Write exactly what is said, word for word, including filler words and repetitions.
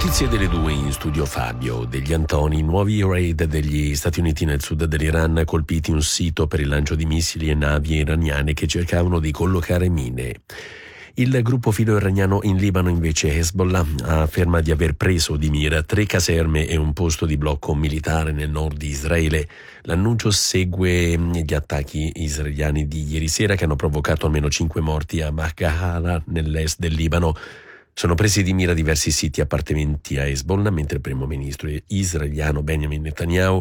Notizie delle due in studio Fabio degli Antoni. Nuovi raid degli Stati Uniti nel sud dell'Iran, colpiti un sito per il lancio di missili e navi iraniane che cercavano di collocare mine. Il gruppo filo-iraniano in Libano, invece, Hezbollah, afferma di aver preso di mira tre caserme e un posto di blocco militare nel nord di Israele. L'annuncio segue gli attacchi israeliani di ieri sera che hanno provocato almeno cinque morti a Mahghala, nell'est del Libano. Sono presi di mira diversi siti appartenenti a Hezbollah, mentre il primo ministro israeliano Benjamin Netanyahu